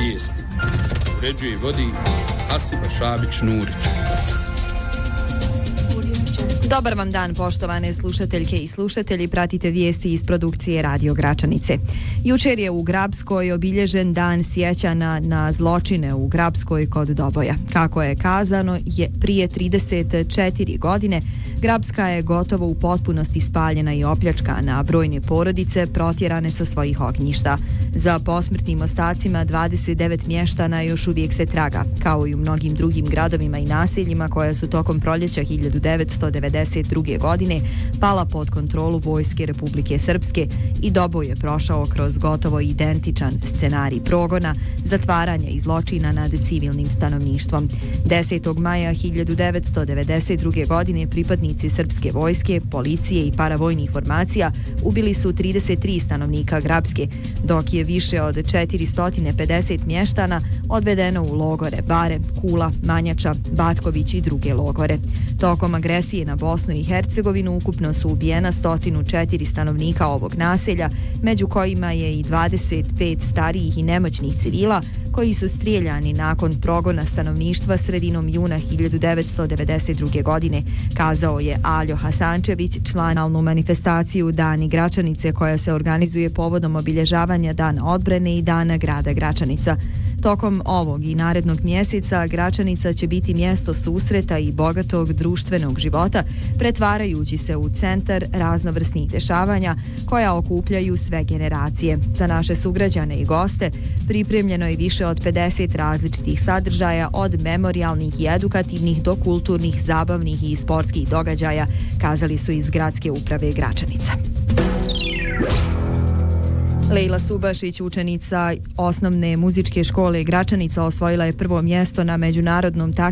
Vijesti. Uređuje i vodi Hasiba Šabić-Nurić. Dobar vam dan, poštovane slušateljke i slušatelji, pratite vijesti iz produkcije Radio Gračanice. Jučer je u Grabskoj obilježen dan sjećanja na zločine u Grabskoj kod Doboja. Kako je kazano, prije 34 godine Grabska je gotovo u potpunosti spaljena i opljačkana, a brojne porodice protjerane sa svojih ognjišta. Za posmrtnim ostacima 29 mještana još uvijek se traga, kao i u mnogim drugim gradovima i naseljima koja su tokom proljeća 1992. godine pala pod kontrolu vojske Republike Srpske i Doboj je prošao kroz gotovo identičan scenarij progona, zatvaranja i zločina nad civilnim stanovništvom. 10. maja 1992. godine pripadnici srpske vojske, policije i paravojnih formacija ubili su 33 stanovnika Grabske, dok je više od 450 mještana odvedeno u logore Bare, Kula, Manjača, Batković i druge logore. Tokom agresije na Bosnu i Hercegovinu ukupno su ubijena 104 stanovnika ovog naselja, među kojima je i 25 starijih i nemoćnih civila koji su strijeljani nakon progona stanovništva sredinom juna 1992. godine, kazao je Aljo Hasančević, članalnu manifestaciju Dani Gračanice koja se organizuje povodom obilježavanja Dana odbrane i Dana grada Gračanica. Tokom ovog i narednog mjeseca Gračanica će biti mjesto susreta i bogatog društvenog života, pretvarajući se u centar raznovrsnih dešavanja koja okupljaju sve generacije. Za naše sugrađane i goste pripremljeno je više od 50 različitih sadržaja, od memorijalnih i edukativnih do kulturnih, zabavnih i sportskih događaja, kazali su iz Gradske uprave Gračanica. Lejla Subašić, učenica osnovne muzičke škole Gračanica, osvojila je prvo mjesto na međunarodnom takmičenju